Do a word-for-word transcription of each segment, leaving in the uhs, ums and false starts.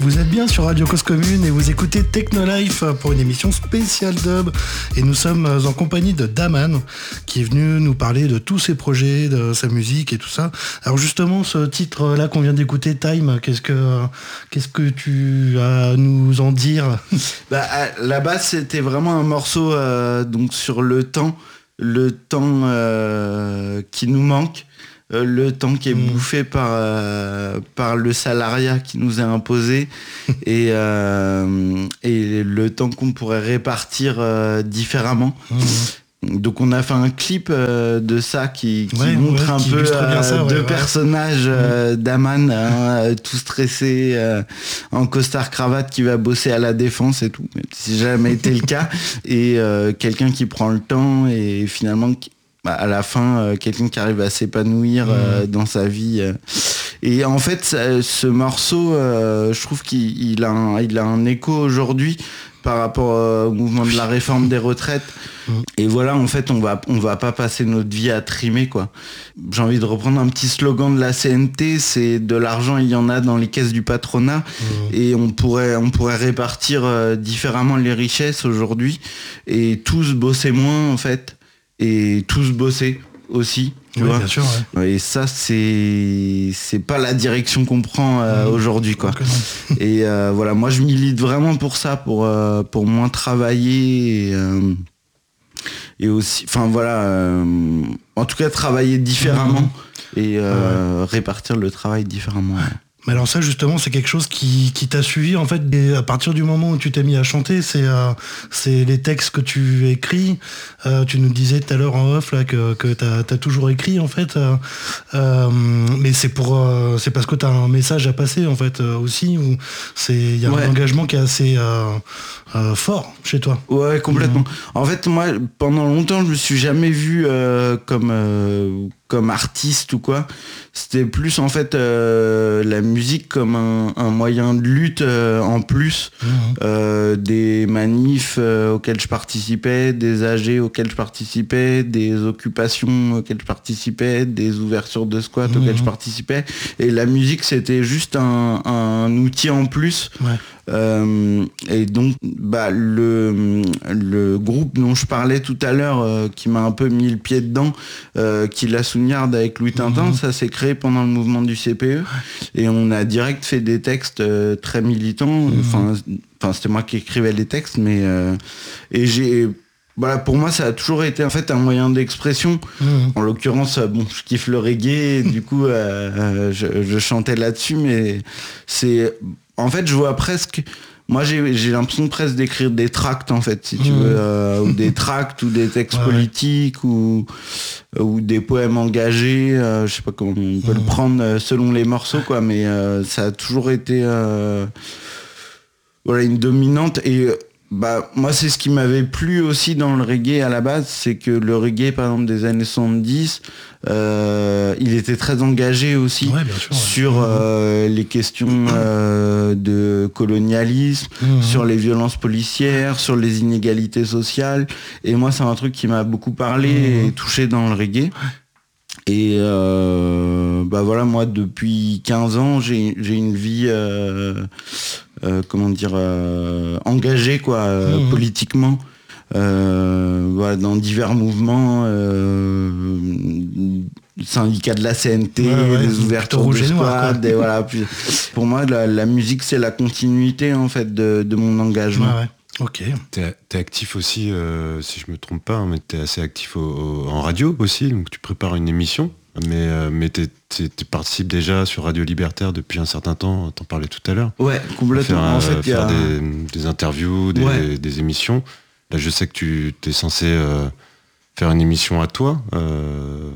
Vous êtes bien sur Radio Cause Commune et vous écoutez Technolife pour une émission spéciale dub. Et nous sommes en compagnie de Daman qui est venu nous parler de tous ses projets, de sa musique et tout ça. Alors justement, ce titre-là qu'on vient d'écouter, Time, qu'est-ce que, qu'est-ce que tu as à nous en dire? Bah, à la base, c'était vraiment un morceau euh, donc sur le temps, le temps euh, qui nous manque. Euh, le temps qui est mmh. bouffé par, euh, par le salariat qui nous est imposé et, euh, et le temps qu'on pourrait répartir euh, différemment. Mmh. Donc on a fait un clip euh, de ça qui, qui ouais, montre ouais, un qui peu euh, ça, ouais, deux ouais. personnages euh, mmh. d'Aman, hein, tout stressé, euh, en costard cravate qui va bosser à la défense et tout, même si ça n'a jamais été le cas, et euh, quelqu'un qui prend le temps et finalement qui, bah, à la fin, euh, quelqu'un qui arrive à s'épanouir euh, mmh. dans sa vie. Euh. Et en fait, ça, ce morceau, euh, je trouve qu'il il a, un, il a un écho aujourd'hui par rapport euh, au mouvement de la réforme des retraites. Mmh. Et voilà, en fait, on va, on va pas passer notre vie à trimer, quoi. J'ai envie de reprendre un petit slogan de la C N T, c'est de l'argent, il y en a dans les caisses du patronat. Mmh. Et on pourrait, on pourrait répartir euh, différemment les richesses aujourd'hui et tous bosser moins, en fait. Et tous bosser aussi, tu oui, vois. Bien sûr, ouais. Et ça, c'est c'est pas la direction qu'on prend euh, mmh. aujourd'hui, quoi. Et euh, voilà, moi je milite vraiment pour ça, pour euh, pour moins travailler et, euh, et aussi, enfin voilà, euh, en tout cas travailler différemment mmh. et euh, ouais. répartir le travail différemment. Ouais. Mais alors ça justement c'est quelque chose qui, qui t'a suivi en fait et à partir du moment où tu t'es mis à chanter, c'est euh, c'est les textes que tu écris. Euh, tu nous disais tout à l'heure en off là que, que t'as, t'as toujours écrit en fait, euh, euh, mais c'est pour euh, c'est parce que t'as un message à passer en fait euh, aussi, ou c'est il y a ouais. un engagement qui est assez euh, euh, fort chez toi. Ouais, complètement. Mmh. En fait moi pendant longtemps je me suis jamais vu euh, comme euh, comme artiste ou quoi. C'était plus en fait euh, la musique comme un, un moyen de lutte euh, en plus mmh. euh, des manifs euh, auxquels je participais, des A G auxquels je participais, des occupations auxquelles je participais, des ouvertures de squat mmh. auxquelles je participais. Et la musique c'était juste un, un outil en plus. Ouais. Euh, et donc bah le le groupe dont je parlais tout à l'heure euh, qui m'a un peu mis le pied dedans, euh, qui la Sougnarde avec Louis Tintin, mmh. ça s'est créé pendant le mouvement du C P E et on a direct fait des textes euh, très militants. Enfin, mmh. enfin c'était moi qui écrivais les textes, mais euh, et j'ai voilà, pour moi ça a toujours été en fait un moyen d'expression. Mmh. En l'occurrence, bon, je kiffe le reggae, et du coup euh, je, je chantais là-dessus, mais c'est en fait, je vois presque... Moi, j'ai, j'ai l'impression presque d'écrire des tracts, en fait, si tu mmh. veux, euh, ou des tracts, ou des textes ouais, politiques, ouais. ou ou des poèmes engagés. Euh, je sais pas comment on peut mmh. le prendre selon les morceaux, quoi. Mais euh, ça a toujours été euh, voilà une dominante. Et bah moi, c'est ce qui m'avait plu aussi dans le reggae à la base, c'est que le reggae, par exemple, des années soixante-dix. Euh, il était très engagé aussi ouais, sûr, ouais. sur euh, les questions euh, de colonialisme, mmh. sur les violences policières, sur les inégalités sociales. Et moi, c'est un truc qui m'a beaucoup parlé mmh. et touché dans le reggae. Et euh, bah voilà, moi, depuis quinze ans, j'ai, j'ai une vie, euh, euh, comment dire, euh, engagée, quoi, mmh. politiquement. Euh, voilà, dans divers mouvements, euh, syndicats de la C N T, ouais, ouais, des ouvertures de squad, des, voilà, puis, pour moi la, la musique c'est la continuité en fait de, de mon engagement. Ouais, ouais. Ok. T'es, t'es actif aussi, euh, si je me trompe pas, hein, mais t'es assez actif au, au, en radio aussi, donc tu prépares une émission, mais, euh, mais t'es, t'es, tu participes déjà sur Radio Libertaire depuis un certain temps, t'en parlais tout à l'heure. Ouais, complètement. Faire, en fait, faire a... des, des interviews, des, ouais. des émissions. Là, je sais que tu es censé euh, faire une émission à toi, euh,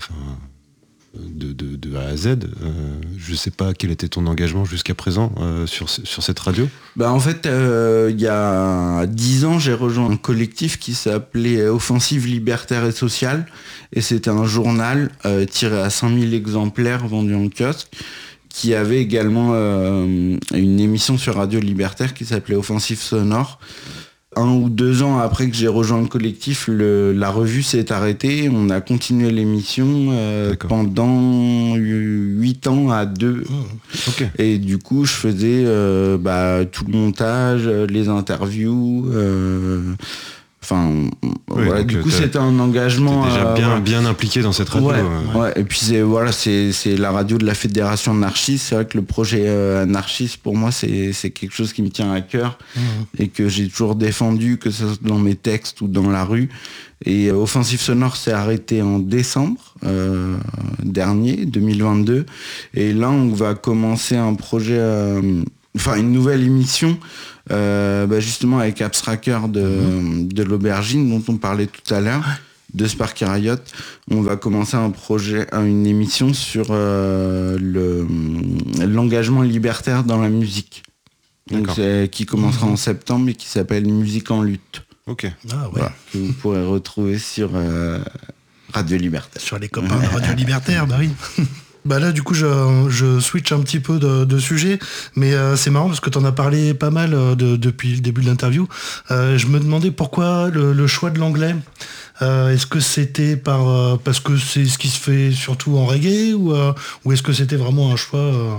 de, de, de A à Z. Euh, je sais pas quel était ton engagement jusqu'à présent euh, sur, sur cette radio. Bah en fait, euh, il y a dix ans, j'ai rejoint un collectif qui s'appelait Offensive Libertaire et Sociale. Et c'était un journal euh, tiré à cinq mille exemplaires vendus en kiosque, qui avait également euh, une émission sur Radio Libertaire qui s'appelait Offensive Sonore. un ou deux ans après que j'ai rejoint le collectif, le, la revue s'est arrêtée. On a continué l'émission euh, pendant huit ans à deux. Mmh. Okay. Et du coup, je faisais euh, bah, tout le montage, les interviews. Euh, Enfin, oui, voilà, du coup, c'était un engagement. T'es déjà euh, bien, voilà. bien impliqué dans cette radio. Ouais, euh. ouais. Et puis c'est voilà, c'est, c'est la radio de la Fédération Anarchiste. C'est vrai que le projet euh, Anarchiste, pour moi, c'est, c'est quelque chose qui me tient à cœur mmh. et que j'ai toujours défendu, que ce soit dans mes textes ou dans la rue. Et euh, Offensive Sonore s'est arrêté en décembre euh, dernier, deux mille vingt-deux. Et là, on va commencer un projet, euh, enfin une nouvelle émission. Euh, bah justement avec Abstracker de, mmh. de l'Aubergine dont on parlait tout à l'heure, de Sparky Riot, on va commencer un projet, une émission sur euh, le, l'engagement libertaire dans la musique. Donc c'est, qui commencera mmh. en septembre et qui s'appelle Musique en lutte. Ok. Ah, ouais. Voilà, que vous pourrez retrouver sur euh, Radio Libertaire. Sur les copains de Radio Libertaire, bah oui. Bah là du coup je, je switch un petit peu de, de sujet, mais euh, c'est marrant parce que tu en as parlé pas mal euh, de, depuis le début de l'interview. Euh, je me demandais pourquoi le, le choix de l'anglais. Euh, est-ce que c'était par euh, parce que c'est ce qui se fait surtout en reggae ou, euh, ou est-ce que c'était vraiment un choix euh,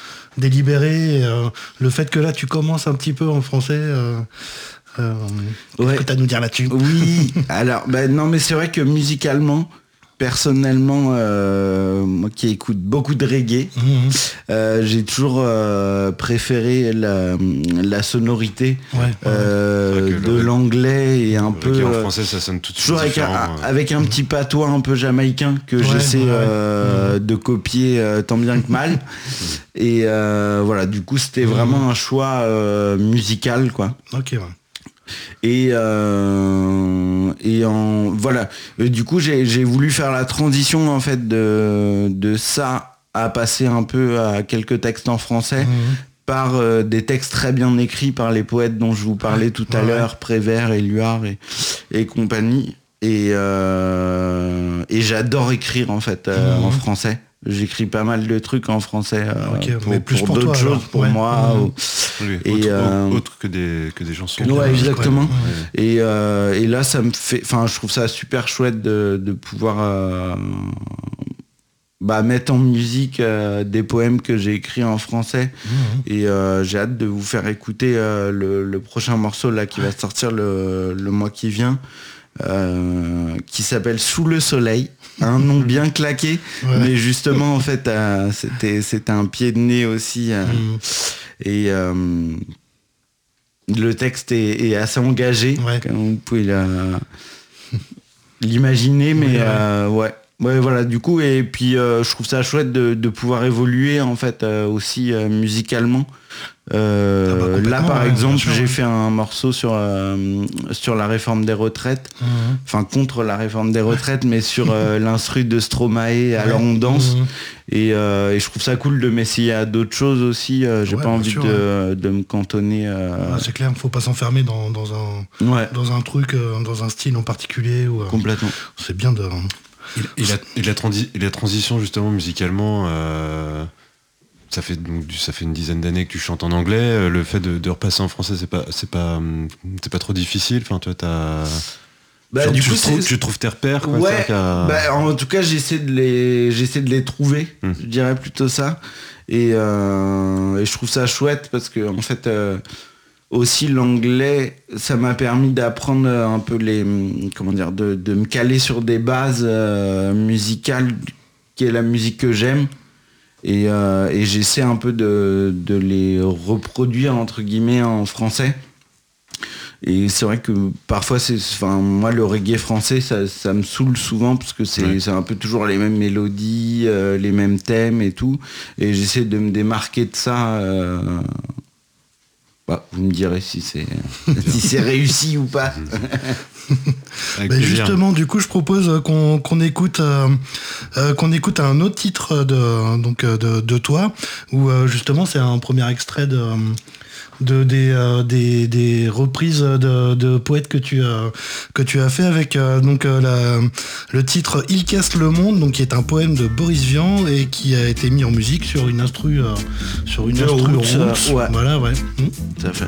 délibéré et, euh, le fait que là tu commences un petit peu en français euh, euh, qu'est-ce ouais. que tu as à nous dire là-dessus? Oui, alors bah, non mais c'est vrai que musicalement personnellement, euh, moi qui écoute beaucoup de reggae, mmh. euh, j'ai toujours euh, préféré la, la sonorité ouais, euh, ouais. de le, l'anglais et un peu... En français, ça sonne tout de suite avec un, ouais. avec un petit patois un peu jamaïcain que ouais, j'essaie ouais, euh, ouais. de copier euh, tant bien que mal. Et euh, voilà, du coup, c'était mmh. vraiment un choix euh, musical, quoi. Ok, ouais. Et, euh, et en voilà. Et du coup, j'ai, j'ai voulu faire la transition en fait de, de ça à passer un peu à quelques textes en français mmh. par euh, des textes très bien écrits par les poètes dont je vous parlais tout à ouais. l'heure, Prévert, Éluard et, et compagnie. Et, euh, et j'adore écrire en fait euh, mmh. en français. J'écris pas mal de trucs en français euh, okay, pour, mais plus pour, pour d'autres toi, choses alors. pour ouais. moi. Mmh. Ou... Oui, et autre, euh... autre que des que des chansons. Ouais, exactement. Ouais. Et, euh, et là, ça me fait, enfin, je trouve ça super chouette de, de pouvoir euh, bah, mettre en musique euh, des poèmes que j'ai écrits en français. Mmh. Et euh, j'ai hâte de vous faire écouter euh, le, le prochain morceau là qui va sortir le, le mois qui vient. Euh, qui s'appelle Sous le soleil, un nom bien claqué, ouais. mais justement en fait euh, c'était, c'était un pied de nez aussi euh, mmh. et euh, le texte est, est assez engagé, ouais. comme vous pouvez la, l'imaginer, mais ouais, euh, ouais. ouais voilà du coup et puis euh, je trouve ça chouette de, de pouvoir évoluer en fait euh, aussi euh, musicalement. Euh, ah bah là par ouais, exemple sûr, j'ai ouais. fait un morceau sur euh, sur la réforme des retraites mmh. enfin contre la réforme des retraites mais sur euh, l'instru de Stromae alors on danse mmh. et, euh, et je trouve ça cool de m'essayer à d'autres choses aussi euh, j'ai ouais, pas envie sûr, de, ouais. de me cantonner euh... ouais, c'est clair, faut pas s'enfermer dans, dans un ouais. dans un truc euh, dans un style en particulier ou, euh, complètement c'est bien de et, et, la, et, la, transi- et la transition justement musicalement euh... Ça fait donc ça fait une dizaine d'années que tu chantes en anglais. Le fait de, de repasser en français, c'est pas c'est pas c'est pas trop difficile. Enfin, toi, t'as. Bah, genre, du tu, coup, trouves, tu trouves tes repères. Quoi, ouais. Bah, en tout cas, j'essaie de les j'essaie de les trouver. Hum. Je dirais plutôt ça. Et, euh, et je trouve ça chouette parce que en fait. Euh, aussi l'anglais, ça m'a permis d'apprendre un peu les comment dire, de, de me caler sur des bases euh, musicales, qui est la musique que j'aime. Et, euh, et j'essaie un peu de, de les reproduire entre guillemets en français. Et c'est vrai que parfois, c'est, enfin, moi le reggae français, ça, ça me saoule souvent parce que c'est, ouais. c'est un peu toujours les mêmes mélodies, euh, les mêmes thèmes et tout. Et j'essaie de me démarquer de ça. Euh... Bah, vous me direz si c'est si c'est réussi ou pas. Ben justement, du coup, je propose qu'on, qu'on écoute euh, euh, qu'on écoute un autre titre de donc de, de toi, où euh, justement c'est un premier extrait de de des, euh, des des reprises de, de poètes que tu as que tu as fait avec euh, donc euh, la, le titre Il casse le monde, donc qui est un poème de Boris Vian et qui a été mis en musique sur une instru euh, sur une de instru roots, roots. Euh, ouais. Voilà, ouais. Mmh. Ça fait.